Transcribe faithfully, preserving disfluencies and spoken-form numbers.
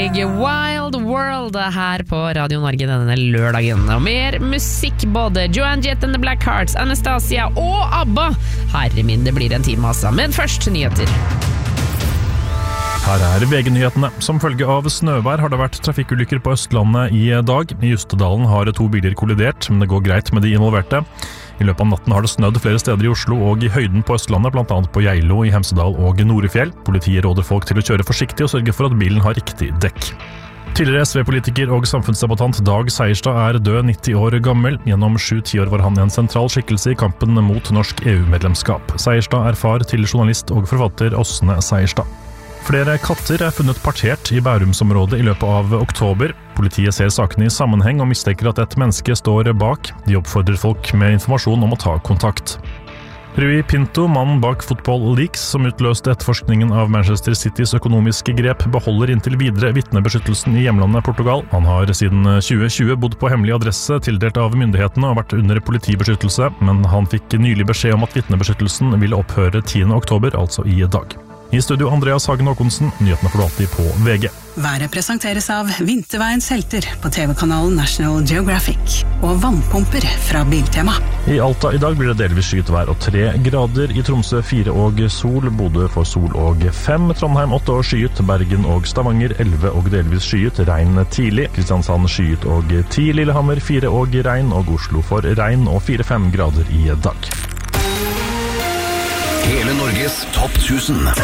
Wild World her på Radio Norge denne lørdagen. Og mer musikk, både Joan Jett and the Black Hearts, Anastasia og ABBA. Herre min, det blir en time altså. Men først nyheter. Her er V G-nyhetene. Som følge av snøvær har det vært trafikkulykker på Østlandet i dag. I Justedalen har to biler kollidert, men det går greit med de involverte. I løpet av natten har det snødd flere steder i Oslo og i høyden på Østlandet, blant annet på Geilo, i Hemsedal og Norefjell. Politiet råder folk til å kjøre forsiktig og sørge for at bilen har riktig dekk. Tidligere S V-politiker og samfunnsdebattant Dag Seierstad er død, nitti år gammel. Gjennom sju tiår var han en sentral skikkelse i kampen mot norsk E U-medlemskap. Seierstad er far til journalist og forfatter Åsne Seierstad. Flere katter er funnet partert i Bærumsområdet i løpet av oktober. Politiet ser sakene i sammenheng og mistenker at et menneske står bak. De oppfordrer folk med informasjon om å ta kontakt. Rui Pinto, mannen bak Football Leaks, som utløste etterforskningen av Manchester Citys økonomiske grep, beholder inntil videre vitnebeskyttelsen i hjemlandet Portugal. Han har siden tjue tjue bodd på hemmelig adresse, tildelt av myndighetene og vært under politibeskyttelse, men han fikk nylig beskjed om at vitnebeskyttelsen ville opphøre tiende oktober, altså i dag. I studio Andreas Hagen Håkonsen, nyhetene får du alltid på V G. Været presenteres av Vinterveiens helter på T V-kanalen National Geographic og vannpumper fra Biltema. I Alta i dag blir det delvis skyet vær og tre grader. I Tromsø fire og sol, Bodø får sol og fem, Trondheim åtte og skyet, Bergen og Stavanger elleve og delvis skyet, regn tidlig, Kristiansand skyet og ti, Lillehammer fire og regn, og Oslo får regn og fire-fem grader i dag. Hele Norges topp tusen.